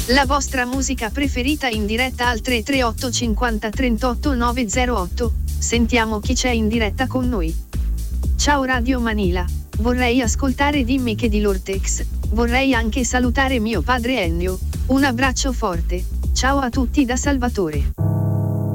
La vostra musica preferita in diretta al 338 50 38 908. Sentiamo chi c'è in diretta con noi. Ciao Radio Manila, vorrei ascoltare Dimmi che di Lortex, vorrei anche salutare mio padre Ennio. Un abbraccio forte, ciao a tutti da Salvatore.